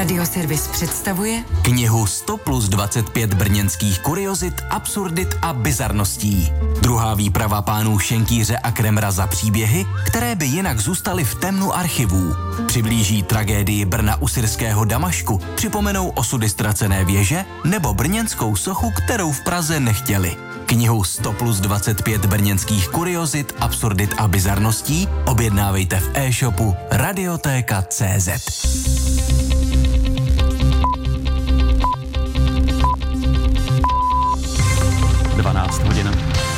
Radioservis představuje knihu 100 plus 25 brněnských kuriozit, absurdit a bizarností. Druhá výprava pánů Šenkýře a Kremra za příběhy, které by jinak zůstaly v temnu archivů. Přiblíží tragédii Brna u syrského Damašku, připomenou osudy ztracené věže nebo brněnskou sochu, kterou v Praze nechtěli. Knihu 100 plus 25 brněnských kuriozit, absurdit a bizarností objednávejte v e-shopu Radiotéka.cz. hodin.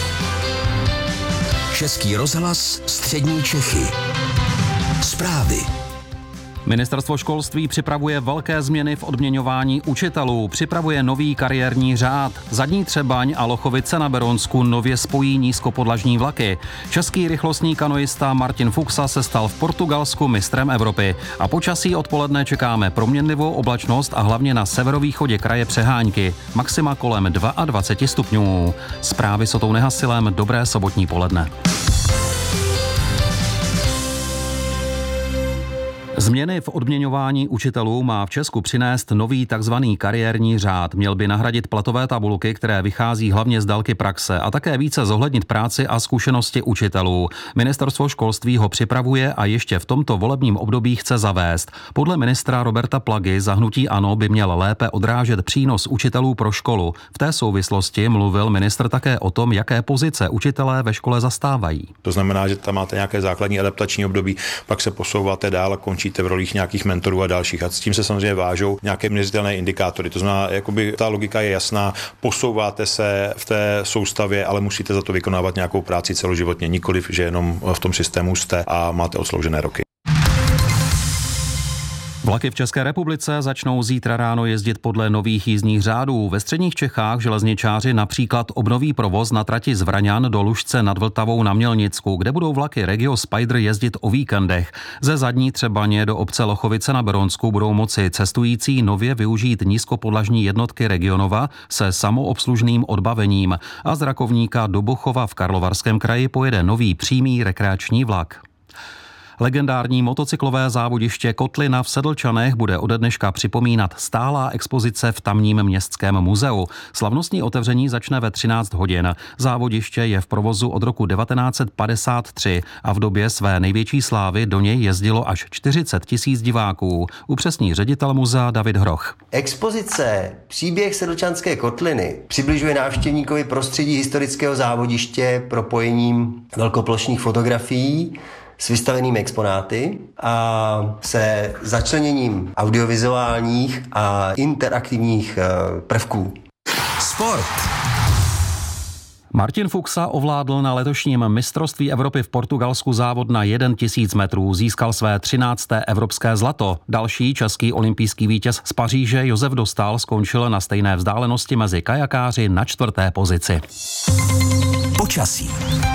Český rozhlas, střední Čechy. Zprávy. Ministerstvo školství připravuje velké změny v odměňování učitelů, připravuje nový kariérní řád. Zadní Třebaň a Lochovice na Berounsku nově spojí nízkopodlažní vlaky. Český rychlostní kanoista Martin Fuxa se stal v Portugalsku mistrem Evropy. A počasí odpoledne čekáme proměnlivou oblačnost a hlavně na severovýchodě kraje přehánky. Maxima kolem 22 stupňů. Zprávy s Otou Nehasilem, dobré sobotní poledne. Změny v odměňování učitelů má v Česku přinést nový takzvaný kariérní řád. Měl by nahradit platové tabulky, které vychází hlavně z délky praxe a také více zohlednit práci a zkušenosti učitelů. Ministerstvo školství ho připravuje a ještě v tomto volebním období chce zavést. Podle ministra Roberta Plagy za hnutí ANO by měl lépe odrážet přínos učitelů pro školu. V té souvislosti mluvil ministr také o tom, jaké pozice učitelé ve škole zastávají. To znamená, že tam máte nějaké základní adaptační období, pak se posouváte dál a končíte v rolích nějakých mentorů a dalších. A s tím se samozřejmě vážou nějaké měřitelné indikátory. To znamená, jakoby ta logika je jasná, posouváte se v té soustavě, ale musíte za to vykonávat nějakou práci celoživotně, nikoliv, že jenom v tom systému jste a máte odsloužené roky. Vlaky v České republice začnou zítra ráno jezdit podle nových jízdních řádů. Ve středních Čechách železničáři například obnoví provoz na trati z Vraňan do Lužce nad Vltavou na Mělnicku, kde budou vlaky Regio Spider jezdit o víkendech. Ze Zadní Třebaně do obce Lochovice na Berounsku budou moci cestující nově využít nízkopodlažní jednotky Regionova se samoobslužným odbavením. A z Rakovníka do Bochova v Karlovarském kraji pojede nový přímý rekreační vlak. Legendární motocyklové závodiště Kotlina v Sedlčanech bude ode dneška připomínat stálá expozice v tamním městském muzeu. Slavnostní otevření začne ve 13 hodin. Závodiště je v provozu od roku 1953 a v době své největší slávy do něj jezdilo až 40 000 diváků. Upřesní ředitel muzea David Hroch. Expozice Příběh Sedlčanské kotliny přibližuje návštěvníkovi prostředí historického závodiště propojením velkoplošných fotografií s vystavenými exponáty a se začleněním audiovizuálních a interaktivních prvků. Sport. Martin Fuxa ovládl na letošním mistrovství Evropy v Portugalsku závod na 1000 metrů. Získal své 13. evropské zlato. Další český olympijský vítěz z Paříže Josef Dostál skončil na stejné vzdálenosti mezi kajakáři na 4. pozici. Počasí.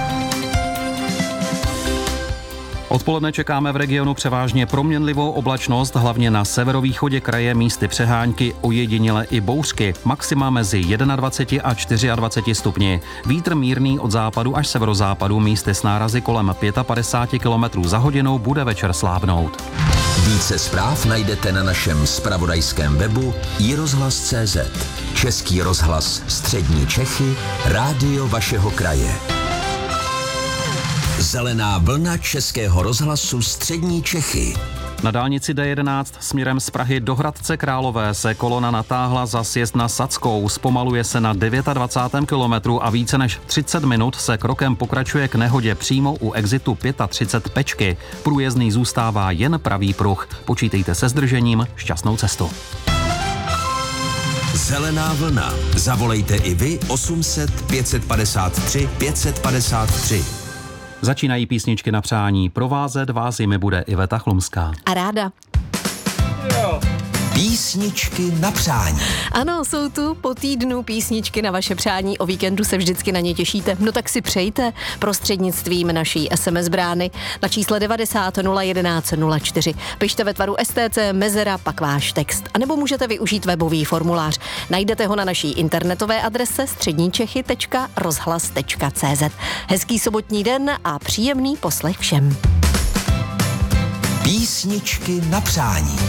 Odpoledne čekáme v regionu převážně proměnlivou oblačnost, hlavně na severovýchodě kraje místy přehánky, ojediněle i bouřky. Maxima mezi 21 a 24 stupni. Vítr mírný od západu až severozápadu, místy s nárazy kolem 55 km za hodinou, bude večer slábnout. Více zpráv najdete na našem zpravodajském webu iRozhlas.cz. Český rozhlas, střední Čechy, rádio vašeho kraje. Zelená vlna Českého rozhlasu střední Čechy. Na dálnici D11 směrem z Prahy do Hradce Králové se kolona natáhla za sjezd na Sadskou. Zpomaluje se na 29. kilometru a více než 30 minut se krokem pokračuje k nehodě přímo u exitu 35 Pečky. Průjezdný zůstává jen pravý pruh. Počítejte se zdržením, šťastnou cestu. Zelená vlna. Zavolejte i vy 800 553 553. Začínají písničky na přání. Provázet vás jimi bude Iveta Chlumská. A ráda. Písničky na přání. Ano, jsou tu po týdnu písničky na vaše přání, o víkendu se vždycky na ně těšíte. No tak si přejte prostřednictvím naší SMS brány na čísle 90 011 04. Pište ve tvaru STC mezera, pak váš text. A nebo můžete využít webový formulář. Najdete ho na naší internetové adrese středníčechy.rozhlas.cz. Hezký sobotní den a příjemný poslech všem. Písničky na přání.